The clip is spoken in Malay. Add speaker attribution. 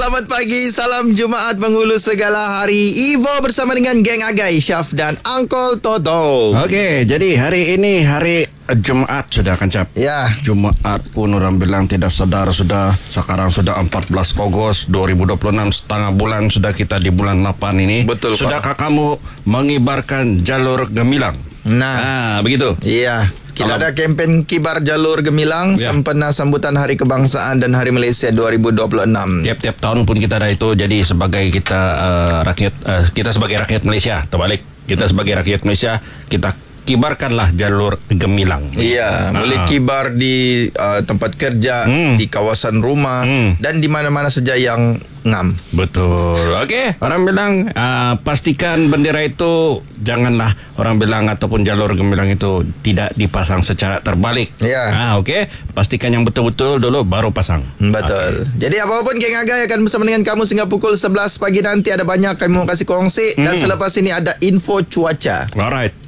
Speaker 1: Selamat pagi, salam Jumaat penghulu segala hari. Ivo bersama dengan geng Agai, Syaf dan Uncle Toto.
Speaker 2: Okey, jadi hari ini hari Jumaat sudah kan Cap?
Speaker 1: Ya.
Speaker 2: Jumaat pun orang bilang tidak sedar sudah. Sekarang sudah 14 Ogos 2026, setengah bulan sudah kita di bulan 8 ini.
Speaker 1: Betul, Pak.
Speaker 2: Sudahkah kamu mengibarkan jalur gemilang?
Speaker 1: Nah,
Speaker 2: begitu.
Speaker 1: iya. Kita ada kempen Kibar Jalur Gemilang sempena sambutan Hari Kebangsaan dan Hari Malaysia 2026.
Speaker 2: Tiap-tiap tahun pun kita ada itu. Jadi sebagai kita kita sebagai rakyat Malaysia, terbalik. Kita sebagai rakyat Malaysia, kita kibarkanlah jalur gemilang.
Speaker 1: Iya, boleh kibar di tempat kerja, di kawasan rumah dan di mana-mana saja yang ngam.
Speaker 2: Betul. Okey, orang bilang pastikan bendera itu janganlah orang bilang ataupun jalur gemilang itu tidak dipasang secara terbalik.
Speaker 1: Ya.
Speaker 2: Okey, pastikan yang betul-betul dulu baru pasang.
Speaker 1: Betul. Jadi apapun geng Agai akan bersama dengan kamu sehingga pukul 11 pagi nanti. Ada banyak kami mau kasih kongsi dan selepas ini ada info cuaca.
Speaker 2: Alright.